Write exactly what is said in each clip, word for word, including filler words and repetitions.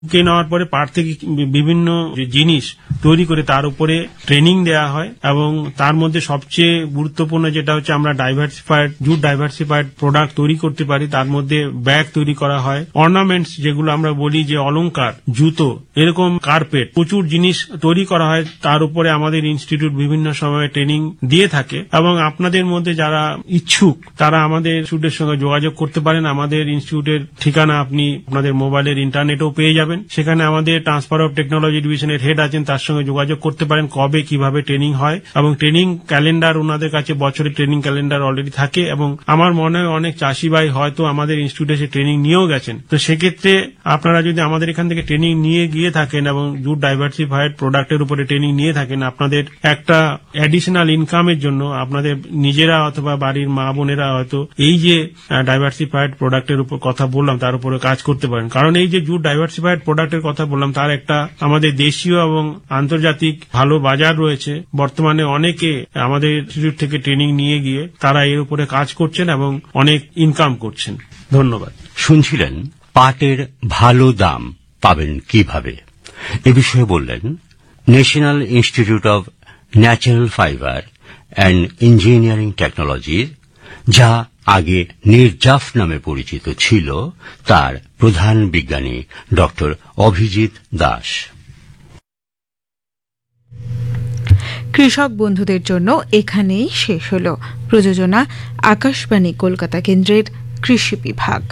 কে নেওয়ার পরে পাট থেকে বিভিন্ন জিনিস তৈরি করে তার উপরে ট্রেনিং দেওয়া হয় এবং তার মধ্যে সবচেয়ে গুরুত্বপূর্ণ যেটা হচ্ছে আমরা ডাইভার্সিফাইড জুট ডাইভার্সিফাইড প্রোডাক্ট তৈরি করতে পারি। তার মধ্যে ব্যাগ তৈরি করা হয়, অর্নামেন্টস যেগুলো আমরা বলি যে অলংকার, জুতো, এরকম কার্পেট, প্রচুর জিনিস তৈরি করা হয়। তার উপরে আমাদের ইনস্টিটিউট বিভিন্ন সময়ে ট্রেনিং দিয়ে থাকে এবং আপনাদের মধ্যে যারা ইচ্ছুক তারা আমাদের ইনস্টিটিউটের সঙ্গে যোগাযোগ করতে পারেন। আমাদের ইনস্টিটিউটের ঠিকানা আপনি আপনাদের মোবাইলের ইন্টারনেটেও পেয়ে যাবেন। সেখানে আমাদের ট্রান্সফার অফ টেকনোলজি ডিভিশনের হেড আছেন, তার সঙ্গে যোগাযোগ করতে পারেন কবে কিভাবে ট্রেনিং হয় এবং ট্রেনিং ক্যালেন্ডার ওনাদের কাছে বছরের ট্রেনিং ক্যালেন্ডার অলরেডি থাকে এবং আমার মনে হয় অনেক চাষি ভাই হয়তো আমাদের ইনস্টিটিউটে এসে ট্রেনিং নিয়েও গেছেন। তো সেক্ষেত্রে আপনারা যদি আমাদের এখান থেকে ট্রেনিং নিয়ে গিয়ে থাকেন এবং জুট ডাইভার্সিফাইড প্রোডাক্টের উপরে ট্রেনিং নিয়ে থাকেন, আপনাদের একটা অ্যাডিশনাল ইনকামের জন্য আপনাদের নিজেরা অথবা বাড়ির মা বোনেরা হয়তো এই যে ডাইভার্সিফাইড প্রোডাক্টের উপর কথা বললাম তার উপরে কাজ করতে পারেন। কারণ এই যে জুট ডাইভার্সিফাইড প্রোডাক্টের কথা বললাম তার একটা আমাদের দেশীয় এবং আন্তর্জাতিক ভালো বাজার রয়েছে। বর্তমানে অনেকে আমাদের ইনস্টিটিউট থেকে ট্রেনিং নিয়ে গিয়ে তারা এর উপরে কাজ করছেন এবং অনেক ইনকাম করছেন। ধন্যবাদ। শুনছিলেন পাটের ভালো দাম পাবেন কিভাবে, এ বিষয়ে বললেন national institute of natural fibre and engineering টেকনোলজির, যা আগে নির্জাফ নামে পরিচিত ছিল, তার প্রধান বিজ্ঞানী ডক্টর অভিজিৎ দাস। কৃষক বন্ধুদের জন্য এখানেই শেষ হল প্রযোজনা আকাশবাণী কলকাতা কেন্দ্রের কৃষি বিভাগ।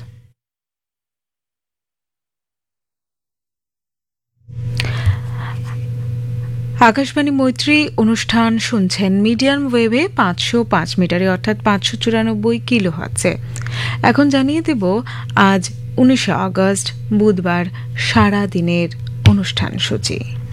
আকাশবাণী মৈত্রী অনুষ্ঠান শুনছেন মিডিয়াম ওয়েভে পাঁচশো পাঁচ মিটারে অর্থাৎ পাঁচশো চুরানব্বই কিলো হার্টজে। এখন জানিয়ে দেব আজ উনিশে আগস্ট বুধবার সারা দিনের অনুষ্ঠান সূচি।